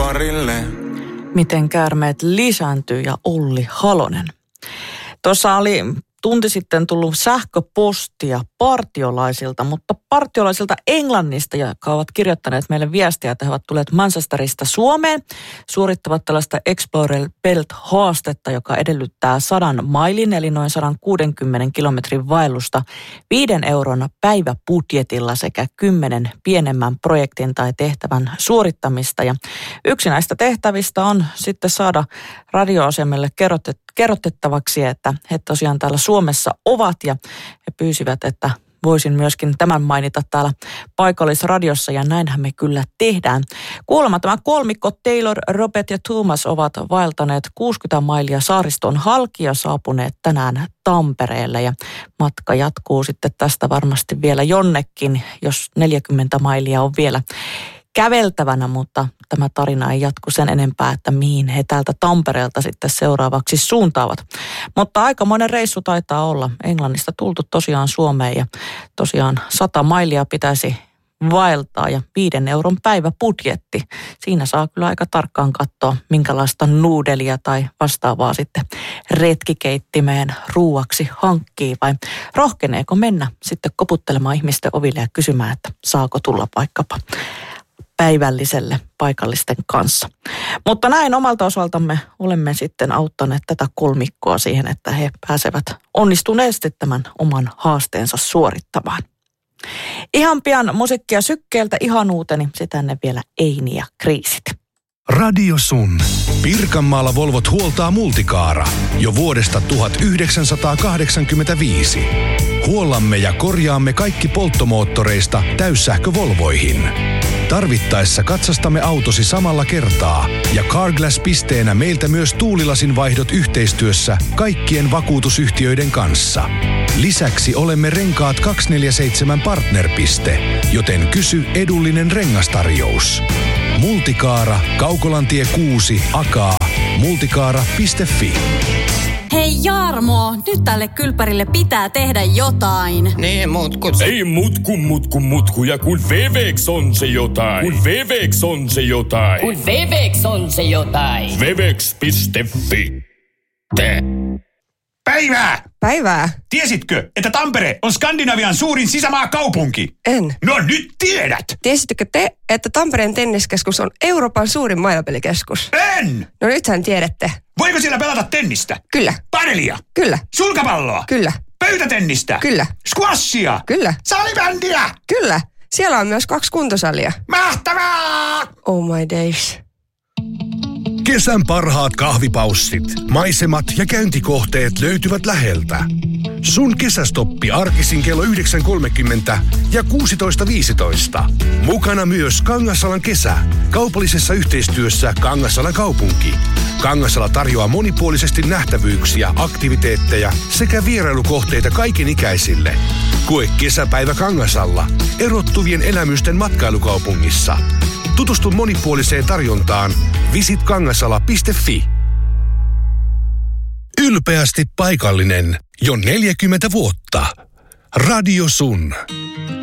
nuorille. Miten käärmeet lisääntyy ja Olli Halonen. Tuossa oli tunti sitten tullut sähköpostia partiolaisilta, mutta partiolaisilta Englannista, jotka ovat kirjoittaneet meille viestiä, että he ovat tulleet Manchesterista Suomeen, suorittavat tällaista Explorer Belt-haastetta, joka edellyttää 100 mailin, eli noin 160 kilometrin vaellusta 5 euron päiväbudjetilla sekä 10 pienemmän projektin tai tehtävän suorittamista. Ja yksi näistä tehtävistä on sitten saada radioasemille kerrotettavaksi, että he tosiaan täällä Suomessa ovat ja he pyysivät, että voisin myöskin tämän mainita täällä paikallisradiossa ja näinhän me kyllä tehdään. Kuulemma tämä kolmikko Taylor, Robert ja Thomas ovat vaeltaneet 60 mailia saariston halki ja saapuneet tänään Tampereelle ja matka jatkuu sitten tästä varmasti vielä jonnekin, jos 40 mailia on vielä käveltävänä, mutta tämä tarina ei jatku sen enempää, että mihin he täältä Tampereelta sitten seuraavaksi suuntaavat. Mutta aikamoinen reissu taitaa olla. Englannista tultu tosiaan Suomeen ja tosiaan 100 mailia pitäisi vaeltaa ja 5 euron päiväbudjetti. Siinä saa kyllä aika tarkkaan katsoa, minkälaista nuudelia tai vastaavaa sitten retkikeittimeen ruuaksi hankkii vai rohkeneeko mennä sitten koputtelemaan ihmisten oville ja kysymään, että saako tulla vaikkapa päivälliselle paikallisten kanssa. Mutta näin omalta osaltamme olemme sitten auttaneet tätä kolmikkoa siihen, että he pääsevät onnistuneesti tämän oman haasteensa suorittamaan. Ihan pian musiikkia sykkeeltä ihanuuteni, sitä ne vielä Eini ja Kriisit. Radio Sun. Pirkanmaalla Volvot huoltaa Multicaara jo vuodesta 1985. Huollamme ja korjaamme kaikki polttomoottoreista täyssähkövolvoihin. Tarvittaessa katsastamme autosi samalla kertaa ja Carglass-pisteenä meiltä myös tuulilasin vaihdot yhteistyössä kaikkien vakuutusyhtiöiden kanssa. Lisäksi olemme Renkaat 247 partnerpiste, joten kysy edullinen rengastarjous. Multicaara, Kaukolantie 6, Akaa, multicaara.fi. Hei Jarmo, nyt tälle kylpärille pitää tehdä jotain. Niin, mutku. Ei mutku, ja kun Vevex on se jotain. Kun Vevex on se jotain. Kun Vevex on se jotain. Vevex.fi. Päivää. Tiesitkö, että Tampere on Skandinavian suurin sisämaakaupunki? En. No nyt tiedät! Tiesittekö te, että Tampereen tenniskeskus on Euroopan suurin mainopelikeskus? En! No nythän tiedätte. Voiko siellä pelata tennistä? Kyllä. Padelia? Kyllä. Sulkapalloa? Kyllä. Pöytätennistä? Kyllä. Squashia? Kyllä. Salibändiä? Kyllä. Siellä on myös 2 kuntosalia. Mahtavaa! Oh my days. Kesän parhaat kahvipaussit, maisemat ja käyntikohteet löytyvät läheltä. Sun kesästoppi arkisin kello 9.30 ja 16.15. Mukana myös Kangasalan kesä, kaupallisessa yhteistyössä Kangasalan kaupunki. Kangasala tarjoaa monipuolisesti nähtävyyksiä, aktiviteetteja sekä vierailukohteita kaikenikäisille. Koe kesäpäivä Kangasalla, erottuvien elämysten matkailukaupungissa. Tutustu monipuoliseen tarjontaan visitkangasala.fi. Ylpeästi paikallinen jo 40 vuotta. Radio Sun.